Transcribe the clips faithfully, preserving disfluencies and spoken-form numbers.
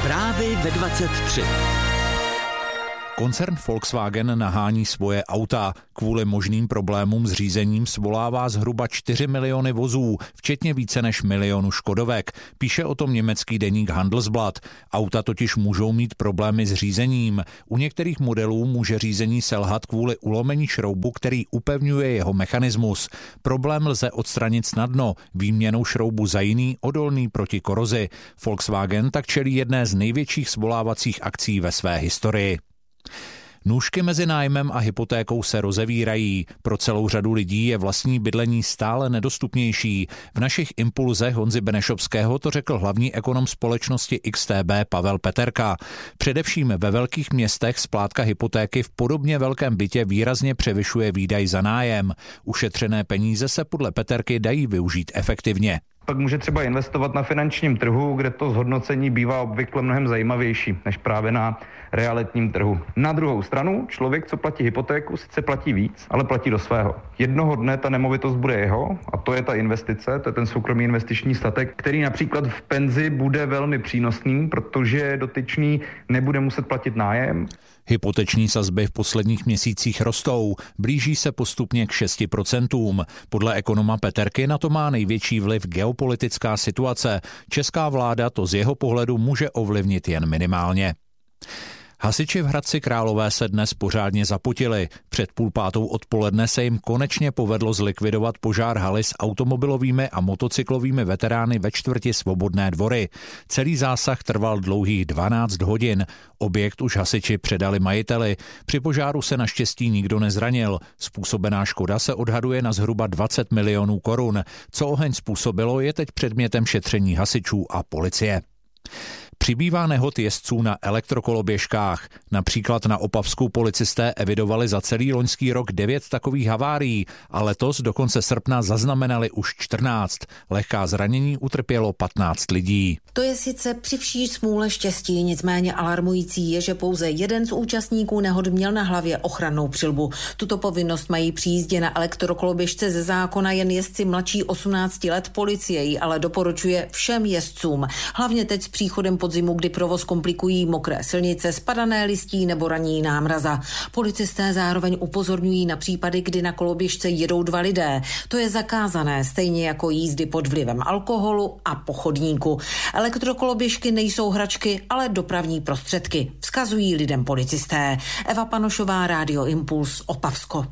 Zprávy ve dvacet tři. Koncern Volkswagen nahání svoje auta. Kvůli možným problémům s řízením svolává zhruba čtyři miliony vozů, včetně více než milionu škodovek. Píše o tom německý deník Handelsblatt. Auta totiž můžou mít problémy s řízením. U některých modelů může řízení selhat kvůli ulomení šroubu, který upevňuje jeho mechanismus. Problém lze odstranit snadno, výměnou šroubu za jiný, odolný proti korozi. Volkswagen tak čelí jedné z největších svolávacích akcí ve své historii. Nůžky mezi nájmem a hypotékou se rozevírají. Pro celou řadu lidí je vlastní bydlení stále nedostupnější. V našich impulzech Honzy Benešovského to řekl hlavní ekonom společnosti X T B Pavel Peterka. Především ve velkých městech splátka hypotéky v podobně velkém bytě výrazně převyšuje výdaj za nájem. Ušetřené peníze se podle Peterky dají využít efektivně. Pak může třeba investovat na finančním trhu, kde to zhodnocení bývá obvykle mnohem zajímavější než právě na realitním trhu. Na druhou stranu, člověk, co platí hypotéku, sice platí víc, ale platí do svého. Jednoho dne ta nemovitost bude jeho a to je ta investice, to je ten soukromý investiční statek, který například v penzi bude velmi přínosný, protože dotyčný nebude muset platit nájem. Hypoteční sazby v posledních měsících rostou, blíží se postupně k šesti procentům. Podle ekonoma Peterky na to má největší vliv geopolitická situace. Česká vláda to z jeho pohledu může ovlivnit jen minimálně. Hasiči v Hradci Králové se dnes pořádně zapotili. Před půl pátou odpoledne se jim konečně povedlo zlikvidovat požár haly s automobilovými a motocyklovými veterány ve čtvrti Svobodné dvory. Celý zásah trval dlouhých dvanáct hodin. Objekt už hasiči předali majiteli. Při požáru se naštěstí nikdo nezranil. Způsobená škoda se odhaduje na zhruba dvacet milionů korun. Co oheň způsobilo, je teď předmětem šetření hasičů a policie. Přibývá nehod jezdců na elektrokoloběžkách. Například na Opavsku policisté evidovali za celý loňský rok devět takových havárií a letos do konce srpna zaznamenali už čtrnáct. Lehká zranění utrpělo patnáct lidí. To je sice při vší smůle štěstí, nicméně alarmující je, že pouze jeden z účastníků nehod měl na hlavě ochrannou přilbu. Tuto povinnost mají při jízdě na elektrokoloběžce ze zákona jen jezdci mladší osmnácti let. Policie ji ale doporučuje všem jezdcům. Hlavně teď s příchodem podzimu, kdy provoz komplikují mokré silnice, spadané listí nebo ranní námraza. Policisté zároveň upozorňují na případy, kdy na koloběžce jedou dva lidé. To je zakázané, stejně jako jízdy pod vlivem alkoholu a po chodníku. Elektrokoloběžky nejsou hračky, ale dopravní prostředky, vzkazují lidem policisté. Eva Panošová, Rádio Impuls, Opavsko.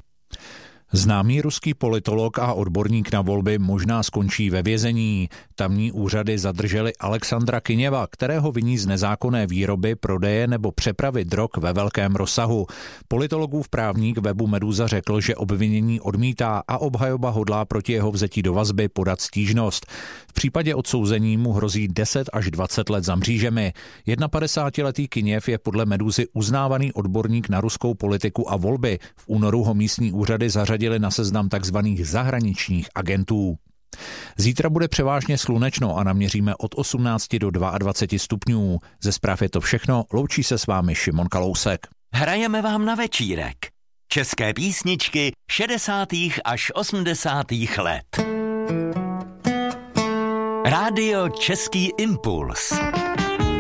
Známý ruský politolog a odborník na volby možná skončí ve vězení. Tamní úřady zadrželi Alexandra Kyněva, kterého viní z nezákonné výroby, prodeje nebo přepravy drog ve velkém rozsahu. Politologův právník webu Meduza řekl, že obvinění odmítá a obhajoba hodlá proti jeho vzetí do vazby podat stížnost. V případě odsouzení mu hrozí deset až dvacet let za mřížemi. padesátidvouletý Kyněv je podle Meduzy uznávaný odborník na ruskou politiku a volby. V únoru ho místní úřady zařadili na seznam takzvaných zahraničních agentů. Zítra bude převážně slunečno a naměříme od osmnácti do dvaceti dvou stupňů. Ze zpráv je to všechno, loučí se s vámi Šimon Kalousek. Hrajeme vám na večírek. České písničky šedesátých až osmdesátých let. Rádio Český impuls.